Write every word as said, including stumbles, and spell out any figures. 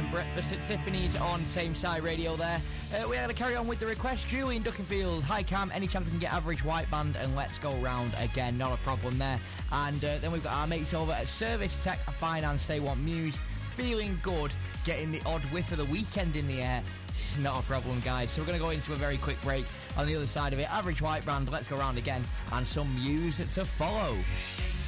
Breakfast at Tiffany's on Same Side Radio there. Uh, we're going to carry on with the request. Julian Duckenfield, hi Cam, any chance I can get Average White Band and Let's Go Round again? Not a problem there. And uh, then we've got our mates over at Service Tech Finance, they want Muse, Feeling Good, getting the odd whiff of the weekend in the air. Not a problem, guys. So we're going to go into a very quick break. On the other side of it, Average White Band, Let's Go Round again, and some Muse to follow.